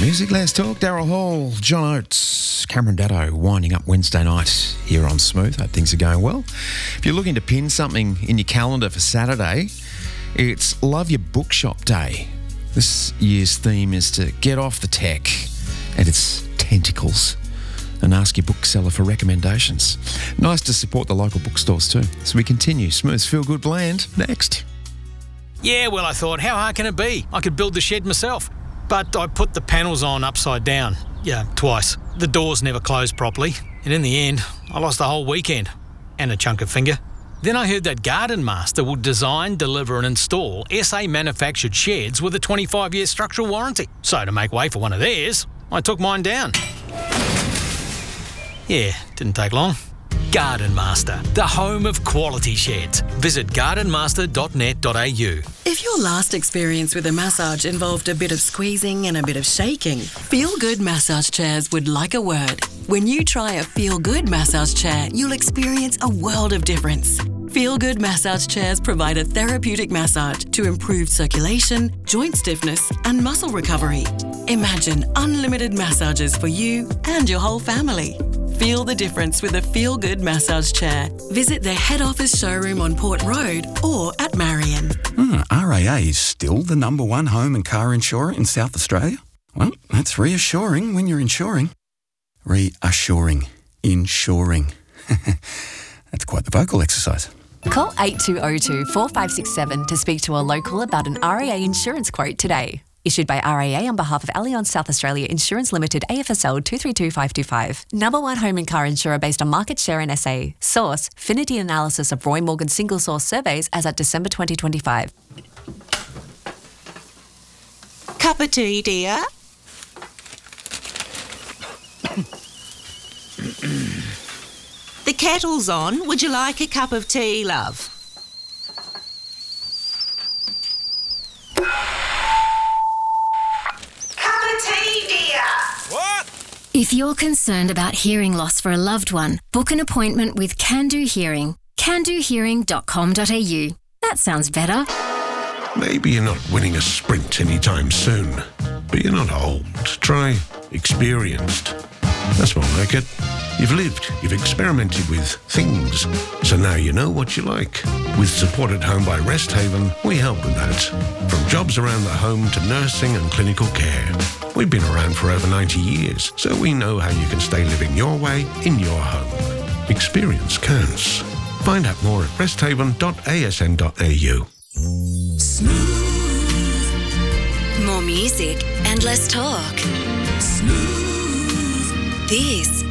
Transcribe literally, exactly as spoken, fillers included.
Music, Let's Talk. Daryl Hall, John Oates, Cameron Daddo winding up Wednesday night here on Smooth. Hope things are going well. If you're looking to pin something in your calendar for Saturday, it's Love Your Bookshop Day. This year's theme is to get off the tech and its tentacles and ask your bookseller for recommendations. Nice to support the local bookstores too. So we continue Smooth's Feel Good Blend next. Yeah, well, I thought, how hard can it be? I could build the shed myself. But I put the panels on upside down. Yeah, twice. The doors never closed properly. And in the end, I lost the whole weekend. And a chunk of finger. Then I heard that Garden Master will design, deliver and install S A manufactured sheds with a twenty-five year structural warranty. So to make way for one of theirs, I took mine down. Yeah, didn't take long. Garden Master, the home of quality sheds. Visit garden master dot net dot a u. If your last experience with a massage involved a bit of squeezing and a bit of shaking, Feel Good Massage Chairs would like a word. When you try a Feel Good massage chair, you'll experience a world of difference. Feel Good Massage Chairs provide a therapeutic massage to improve circulation, joint stiffness and muscle recovery. Imagine unlimited massages for you and your whole family. Feel the difference with a Feel Good massage chair. Visit their head office showroom on Port Road or at Marion. Hmm, R A A is still the number one home and car insurer in South Australia? Well, that's reassuring when you're insuring. Reassuring. Insuring. That's quite the vocal exercise. Call eight two zero two, four five six seven to speak to a local about an R A A insurance quote today. Issued by R A A on behalf of Allianz South Australia Insurance Limited, A F S L two three two five two five. Number one home and car insurer based on market share in S A. Source, Finity analysis of Roy Morgan single source surveys as at December twenty twenty-five. Cup of tea, dear? The kettle's on. Would you like a cup of tea, love? If you're concerned about hearing loss for a loved one, book an appointment with Can Do Hearing. can do hearing dot com dot a u. That sounds better. Maybe you're not winning a sprint anytime soon, but you're not old. Try experienced. That's more like it. You've lived, you've experimented with things, so now you know what you like. With Support at Home by Rest Haven, we help with that. From jobs around the home to nursing and clinical care. We've been around for over ninety years, so we know how you can stay living your way in your home. Experience counts. Find out more at rest haven dot a s n dot a u. Smooth. More music and less talk. Smooth. This